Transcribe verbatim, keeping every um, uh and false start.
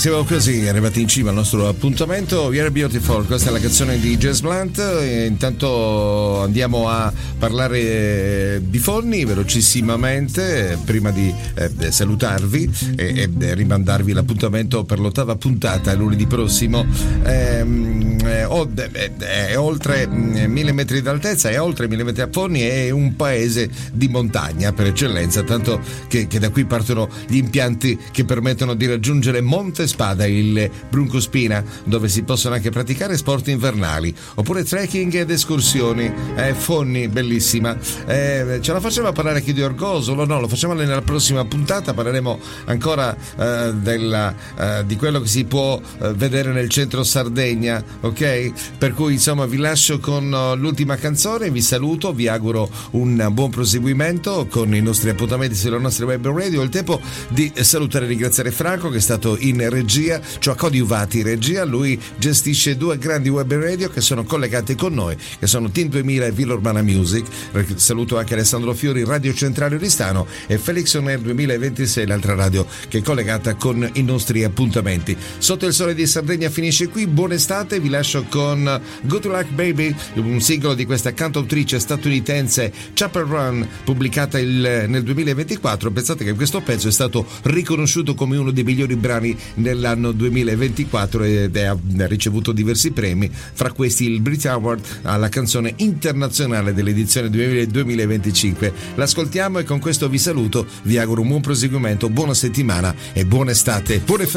siamo così arrivati in cima al nostro appuntamento. We Are Beautiful, questa è la canzone di Jazz Blunt. E intanto andiamo a parlare di Fonny velocissimamente prima di eh, salutarvi e, e rimandarvi l'appuntamento per l'ottava puntata lunedì prossimo. Ehm, eh, oh, eh, è oltre mille metri d'altezza, è oltre mille metri a Fonny, è un paese di montagna per eccellenza, tanto che, che da qui partono gli impianti che permettono di raggiungere Monte Spada, il Bruncospina, dove si possono anche praticare sport invernali oppure trekking ed escursioni. eh, Fonny, bellissima. Eh, ce la facciamo a parlare chi di Orgosolo? No, lo facciamo nella prossima puntata. Parleremo ancora eh, della, eh, di quello che si può eh, vedere nel centro Sardegna, ok? Per cui insomma vi lascio con uh, l'ultima canzone, vi saluto, vi auguro un buon proseguimento con i nostri appuntamenti sulla nostra web radio. È il tempo di salutare e ringraziare Franco, che è stato in regia, cioè coadiuvati in regia. Lui gestisce due grandi web radio che sono collegate con noi, che sono Team duemila e Villa Urbana Music. Saluto anche Alessandro Fiori, Radio Centrale Oristano, e Felix On Air duemilaventisei, l'altra radio che è collegata con i nostri appuntamenti. Sotto il sole di Sardegna finisce qui. Buona estate, vi lascio con Good Luck Baby, un singolo di questa cantautrice statunitense Chapel Run, pubblicata il, nel duemilaventiquattro. Pensate che questo pezzo è stato riconosciuto come uno dei migliori brani nell'anno duemilaventiquattro ed ha ricevuto diversi premi, fra questi il Brit Award alla canzone internazionale dell'edizione duemilaventicinque. L'ascoltiamo e con questo vi saluto, vi auguro un buon proseguimento, buona settimana e buona estate. Buone